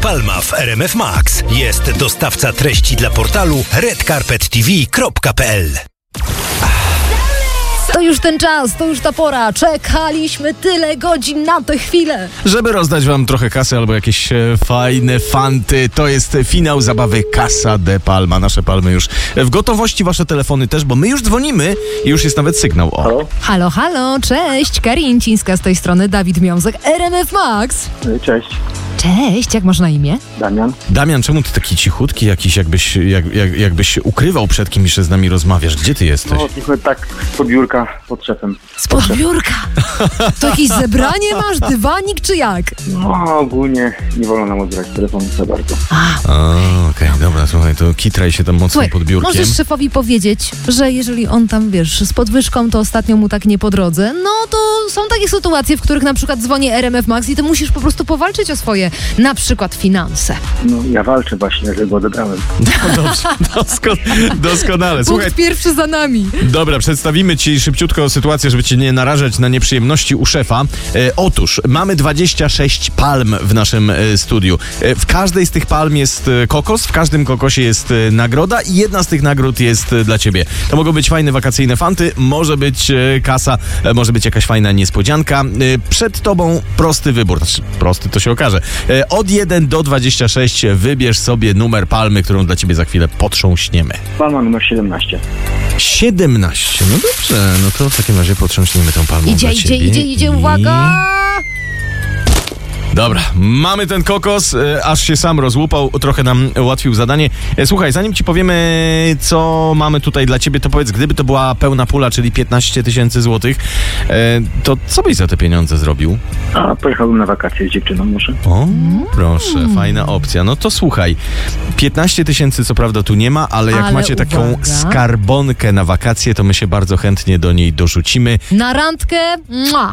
Palma w RMF Max. Jest dostawca treści dla portalu redcarpettv.pl. To już ten czas, to już ta pora. Czekaliśmy tyle godzin na tę chwilę. Żeby rozdać wam trochę kasy albo jakieś fajne fanty, to jest finał zabawy Casa de Palma. Nasze palmy już w gotowości, wasze telefony też, bo my już dzwonimy i już jest nawet sygnał. O. Halo? Halo, halo, cześć. Karincińska z tej strony, Dawid Miązek, RMF Max. Cześć, Cześć, jak masz na imię? Damian. Damian, czemu ty taki cichutki jakiś, jakbyś się ukrywał przed kimś, że z nami rozmawiasz? Gdzie ty jesteś? No, tylko tak z biurka pod szefem. Spod biurka. To jakieś zebranie masz, dywanik czy jak? No, ogólnie nie wolno nam odbierać telefonu za bardzo. Okej, dobra, słuchaj, to kitraj się tam mocno Słuchaj, pod biurkiem. możesz szefowi powiedzieć, że jeżeli on tam, wiesz, z podwyżką, to ostatnio mu tak nie po drodze, no to są takie sytuacje, w których na przykład dzwoni RMF Max i ty musisz po prostu powalczyć o swoje, na przykład finanse. No, ja walczę właśnie, że go odebrałem. No dobrze, doskonale. Słuchaj, Punkt pierwszy za nami. dobra, przedstawimy ci szybciutko sytuację, żeby cię nie narażać na nieprzyjemności u szefa. Otóż, mamy 26 palm w naszym studiu. W każdej z tych palm jest kokos, w każdym kokosie jest nagroda i jedna z tych nagród jest dla ciebie. To mogą być fajne wakacyjne fanty, może być kasa, może być jakaś fajna niespodzianka. Przed tobą prosty wybór, znaczy prosty to się okaże. Od 1 do 26 wybierz sobie numer palmy, którą dla ciebie za chwilę potrząśniemy. Palma numer 17. 17. No dobrze, no to w takim razie potrząśnijmy tą palmą Idzie, dla ciebie. idzie, uwaga! Dobra, mamy ten kokos, aż się sam rozłupał, trochę nam ułatwił zadanie. Słuchaj, zanim ci powiemy, co mamy tutaj dla ciebie, to powiedz, gdyby to była pełna pula, czyli 15 000 złotych, to co byś za te pieniądze zrobił? A pojechałbym na wakacje z dziewczyną może. O, proszę, fajna opcja. No to słuchaj, 15 000 co prawda tu nie ma, ale jak Ale macie taką uwaga. skarbonkę na wakacje, to my się bardzo chętnie do niej dorzucimy. Na randkę, mua.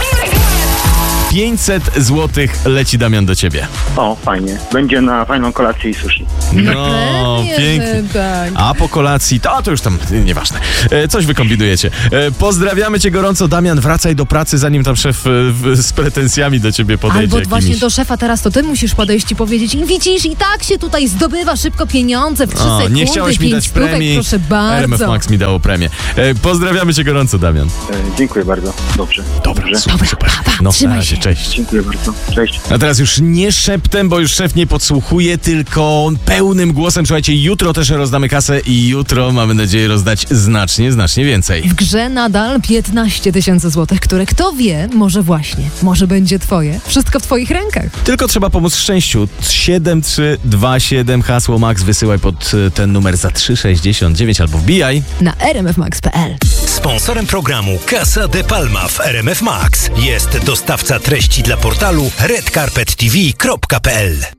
500 złotych leci, Damian, do ciebie. O, fajnie. Będzie na fajną kolację i sushi. No, Pewnie, pięknie. że tak. A po kolacji, to już tam nieważne. Coś wy kombinujecie. Pozdrawiamy cię gorąco, Damian. Wracaj do pracy, zanim tam szef z pretensjami do ciebie podejdzie. Albo właśnie do szefa teraz to ty musisz podejść i powiedzieć: widzisz, i tak się tutaj zdobywa szybko pieniądze w 3 sekundy, nie chciałeś mi 5 dać stówek, premii. proszę bardzo. RMF Max mi dało premię. Pozdrawiamy cię gorąco, Damian. Dziękuję bardzo. Dobrze. Dobra, Dobra, super. pa, No, trzymaj na razie, się. cześć. Dziękuję bardzo. Cześć. A teraz już nie szeptem, bo już szef nie podsłuchuje, tylko pełnym głosem. Słuchajcie, jutro też rozdamy kasę i jutro mamy nadzieję rozdać znacznie więcej. W grze nadal 15 000 złotych, które kto wie, może będzie twoje. Wszystko w twoich rękach. Tylko trzeba pomóc szczęściu. 7327 hasło Max wysyłaj pod ten numer za 3,69 albo wbijaj Na rmfmax.pl. Sponsorem programu Casa de Palma w RMF Max jest dostawca treści dla portalu redcarpettv.pl.